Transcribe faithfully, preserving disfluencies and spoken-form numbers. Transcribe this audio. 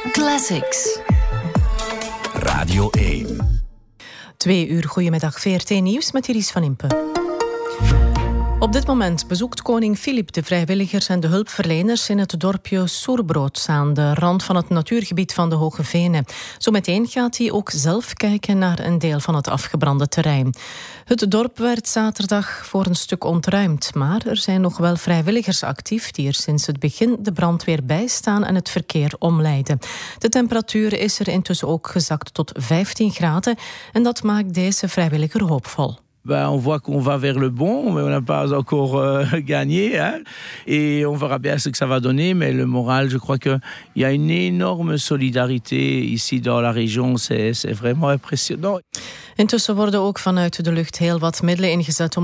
Classics. Radio één. Twee uur goedemiddag, V R T Nieuws met Iris van Impe. Op dit moment bezoekt koning Filip de vrijwilligers en de hulpverleners in het dorpje Soerbrood aan de rand van het natuurgebied van de Hoge Venen. Zometeen gaat hij ook zelf kijken naar een deel van het afgebrande terrein. Het dorp werd zaterdag voor een stuk ontruimd, maar er zijn nog wel vrijwilligers actief die er sinds het begin de brandweer bijstaan en het verkeer omleiden. De temperatuur is er intussen ook gezakt tot vijftien graden en dat maakt deze vrijwilliger hoopvol. Ben, on voit qu'on va vers le bon, mais on n'a pas encore euh, gagné. Hein? Et on verra bien ce que ça va donner. Mais le moral, je crois qu'il y a une énorme solidarité ici dans la région. C'est, c'est vraiment impressionnant. Intussen worden ook vanuit de lucht heel wat middelen ingezet om